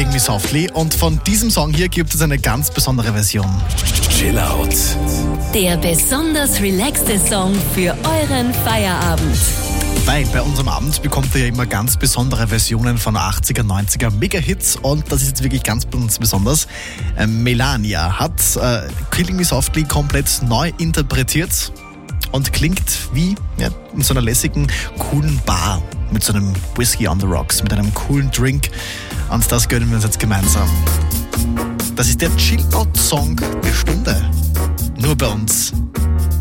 Killing Me Softly. Und von diesem Song hier gibt es eine ganz besondere Version. Chill Out. Der besonders relaxte Song für euren Feierabend. Weil bei unserem Abend bekommt ihr ja immer ganz besondere Versionen von 80er, 90er Mega-Hits und das ist jetzt wirklich ganz besonders. Melania hat Killing Me Softly komplett neu interpretiert und klingt wie in so einer lässigen, coolen Bar mit so einem Whisky on the Rocks, mit einem coolen Drink und das gönnen wir uns jetzt gemeinsam. Das ist der Chill-Out-Song der Stunde. Nur bei uns